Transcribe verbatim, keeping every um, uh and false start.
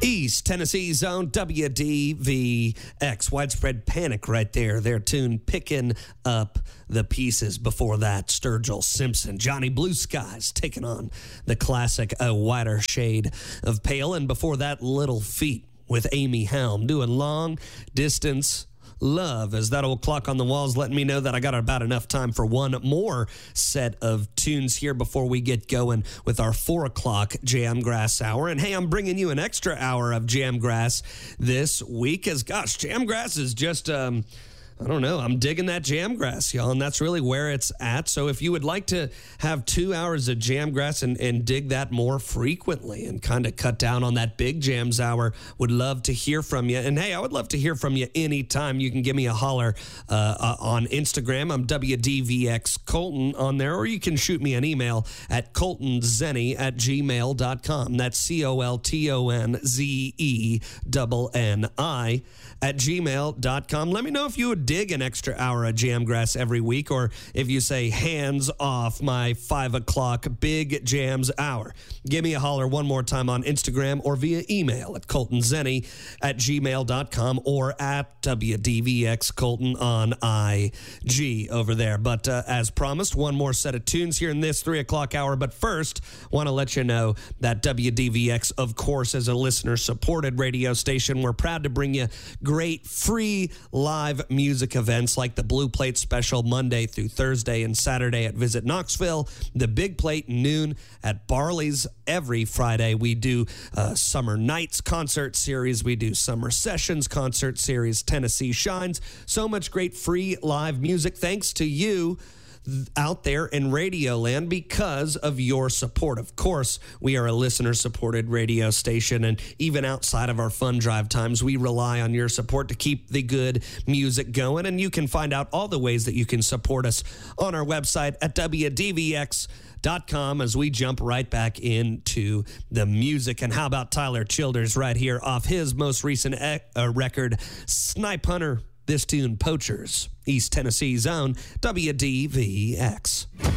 East Tennessee's own W D V X. Widespread Panic right there. Their tune picking up the pieces. Before that, Sturgill Simpson. Johnny Blue Skies taking on the classic A Wider Shade of Pale. And before that, Little Feat with Amy Helm doing Long Distance Love, as that old clock on the wall is letting me know that I got about enough time for one more set of tunes here before we get going with our four o'clock Jamgrass Hour. And hey, I'm bringing you an extra hour of Jamgrass this week, as gosh, Jamgrass is just um I don't know. I'm digging that Jamgrass, y'all, and that's really where it's at. So if you would like to have two hours of Jamgrass and, and dig that more frequently and kind of cut down on that big Jams Hour, would love to hear from you. And hey, I would love to hear from you anytime. You can give me a holler uh, uh, on Instagram. I'm W D V X Colton on there, or you can shoot me an email at coltonzenny at gmail dot com. That's C O L T O N Z E N N I at gmail dot com. Let me know if you would dig an extra hour of Jamgrass every week, or if you say hands off my five o'clock big Jams Hour. Give me a holler one more time on Instagram or via email at coltonzenny at gmail dot com or at W D V X Colton on I G over there. But uh, as promised, one more set of tunes here in this three o'clock hour. But first, want to let you know that W D V X, of course, is a listener-supported radio station. We're proud to bring you great free live music events like the Blue Plate Special Monday through Thursday and Saturday at Visit Knoxville, the Big Plate noon at Barley's every Friday. We do uh, Summer Nights concert series. We do Summer Sessions concert series. Tennessee Shines. So much great free live music thanks to you out there in Radio Land because of your support. Of course, we are a listener-supported radio station, and even outside of our fun drive times, we rely on your support to keep the good music going. And you can find out all the ways that you can support us on our website at W D V X dot com as we jump right back into the music. And how about Tyler Childers right here off his most recent e- uh, record, Snipe Hunter? This tune, Poachers, East Tennessee's own W D V X.